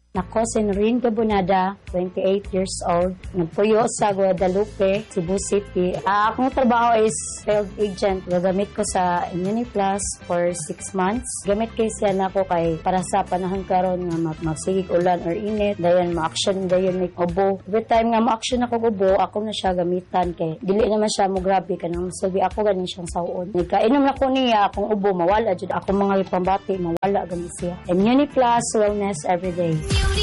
Nako, si Noreen Gabonada, 28 years old. Nagpuyo sa Guadalupe, Cebu City. Akong trabaho is field agent. Gagamit ko sa ImmuniPlus for 6 months. Gamit kay siya na ko kay para sa panahon karon nga magsigig ulan or init. Dayon ma-action dayon may ubo. Every time nga ma-action ako ubo, ako na siya gamitan kay dili naman siya mo grabe kanang sabi ako ganin siyang saon. Nagkainom na ko niya akong ubo mawala jud ako mga ipambati mawala gani siya. ImmuniPlus Wellness Everyday.